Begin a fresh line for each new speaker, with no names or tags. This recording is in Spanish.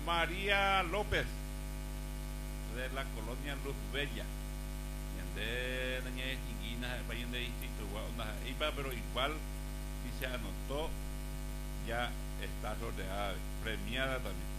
María López, de la colonia Luz Bella. De la ñe inguina de distrito, pero igual si se anotó, ya está sorteada, premiada también.